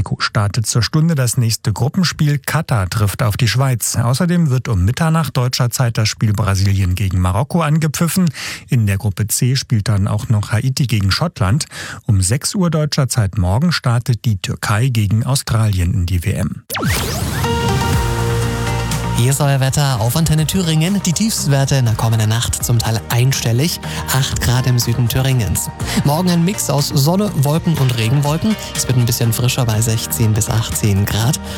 Mexiko startet zur Stunde das nächste Gruppenspiel. Katar trifft auf die Schweiz. Außerdem wird um Mitternacht deutscher Zeit das Spiel Brasilien gegen Marokko angepfiffen. In der Gruppe C spielt dann auch noch Haiti gegen Schottland. Um 6 Uhr deutscher Zeit morgen startet die Türkei gegen Australien in die WM. Hier ist euer Wetter auf Antenne Thüringen. Die Tiefstwerte in der kommenden Nacht zum Teil einstellig. 8 Grad im Süden Thüringens. Morgen ein Mix aus Sonne, Wolken und Regenwolken. Es wird ein bisschen frischer bei 16 bis 18 Grad.